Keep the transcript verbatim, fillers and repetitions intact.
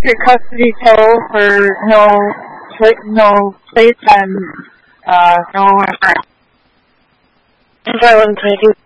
your custody toll for no no place and uh, no insurance. Violence, I think.